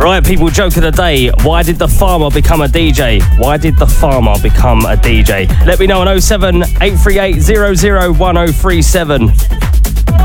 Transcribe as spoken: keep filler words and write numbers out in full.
Right, people, joke of the day. Why did the farmer become a D J? Why did the farmer become a D J? Let me know on oh seven eight three eight zero zero one oh three seven.